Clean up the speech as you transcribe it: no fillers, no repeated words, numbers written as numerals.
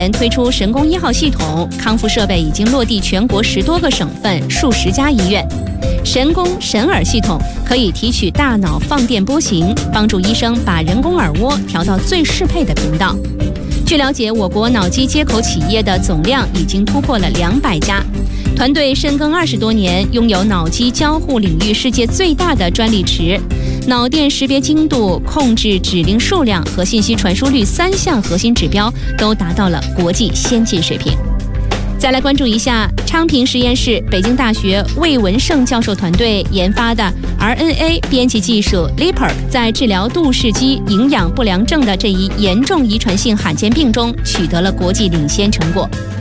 推出神功1号系统，康复设备已经落地全国10多个省份、数十家医院。神功神耳系统可以提取大脑放电波形，帮助医生把人工耳蜗调到最适配的频道。据了解，我国脑机接口企业的总量已经突破了200家。团队深耕20多年，拥有脑机交互领域世界最大的专利池，脑电识别精度、控制指令数量和信息传输率3项核心指标都达到了国际先进水平。再来关注一下昌平实验室北京大学魏文胜教授团队研发的 RNA 编辑技术 LEAPR 在治疗杜氏肌营养不良症的这一严重遗传性罕见病中取得了国际领先成果。